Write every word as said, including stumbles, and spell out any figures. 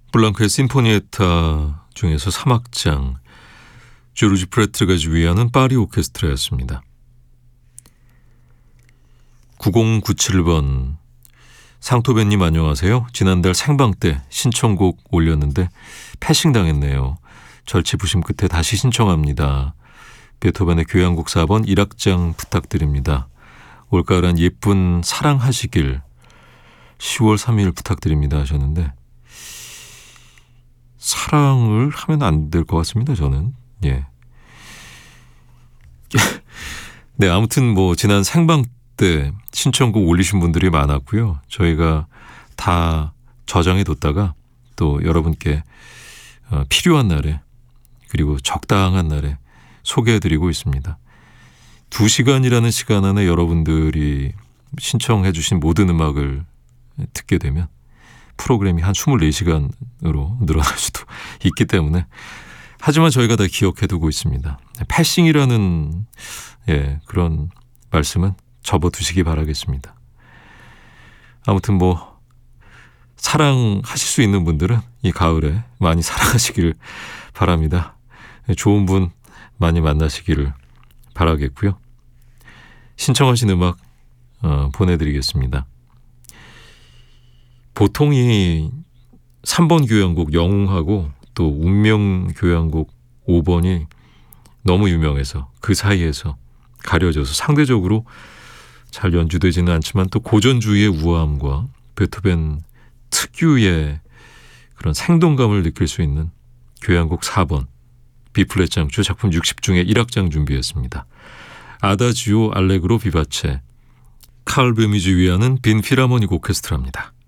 블랑크의 심포니에타 중에서 삼 악장 조르지 프레트가 지휘하는 파리 오케스트라였습니다. 구공구칠 번 상토벤님 안녕하세요. 지난달 생방 때 신청곡 올렸는데 패싱 당했네요. 절치부심 끝에 다시 신청합니다. 베토벤의 교향곡 사 번 일 악장 부탁드립니다. 올가을한 예쁜 사랑하시길 시월 삼 일 부탁드립니다 하셨는데 사랑을 하면 안 될 것 같습니다. 저는. 예. 네, 아무튼 뭐 지난 생방 때 신청곡 올리신 분들이 많았고요. 저희가 다 저장해 뒀다가 또 여러분께 필요한 날에 그리고 적당한 날에 소개해드리고 있습니다. 두 시간이라는 시간 안에 여러분들이 신청해 주신 모든 음악을 듣게 되면 프로그램이 한 이십사 시간으로 늘어날 수도 있기 때문에 하지만 저희가 다 기억해두고 있습니다. 패싱이라는 예, 그런 말씀은 접어두시기 바라겠습니다. 아무튼 뭐 사랑하실 수 있는 분들은 이 가을에 많이 사랑하시기를 바랍니다. 좋은 분 많이 만나시기를 바라겠고요. 신청하신 음악 어, 보내드리겠습니다. 보통 이 삼 번 교향곡 영웅하고 또 운명 교향곡 오 번이 너무 유명해서 그 사이에서 가려져서 상대적으로 잘 연주되지는 않지만 또 고전주의의 우아함과 베토벤 특유의 그런 생동감을 느낄 수 있는 교향곡 사 번 B플랫 장조 작품 육십 중에 일 악장 준비했습니다. 아다지오 알레그로 비바체 칼 베미 지휘하는 빈 필하모닉 오케스트라입니다.